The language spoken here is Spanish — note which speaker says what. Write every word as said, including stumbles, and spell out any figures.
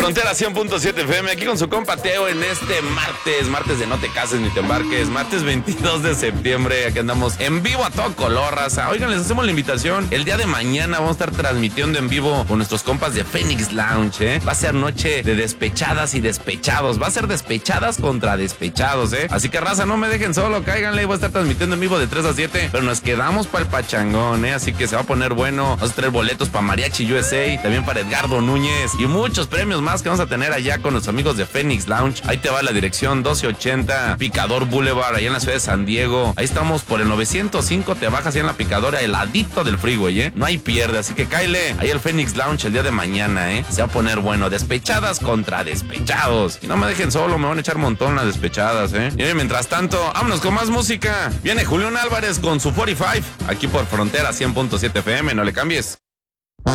Speaker 1: Frontera cien punto siete F M, aquí con su compa Teo en este martes, martes de no te cases ni te embarques, martes veintidós de septiembre, aquí andamos en vivo a todo color, raza. Oigan, les hacemos la invitación, el día de mañana vamos a estar transmitiendo en vivo con nuestros compas de Phoenix Lounge, ¿eh? Va a ser noche de despechadas y despechados, va a ser despechadas contra despechados, ¿eh? Así que, raza, no me dejen solo, cáiganle, voy a estar transmitiendo en vivo de tres a siete, pero nos quedamos para el pachangón, ¿eh? Así que se va a poner bueno, vamos a traer boletos para Mariachi U S A, también para Edgardo Núñez y muchos premios más que vamos a tener allá con los amigos de Phoenix Lounge. Ahí te va la dirección doce ochenta Picador Boulevard, allá en la ciudad de San Diego. Ahí estamos por el novecientos cinco, te bajas ahí en la Picadora, heladito del freeway, ¿eh? No hay pierde, así que cáele ahí al Phoenix Lounge el día de mañana, ¿eh? Se va a poner bueno, despechadas contra despechados. Y no me dejen solo, me van a echar montón las despechadas, ¿eh? Y mientras tanto, vámonos con más música. Viene Julián Álvarez con su cuarenta y cinco, aquí por Frontera cien punto siete F M, no le cambies.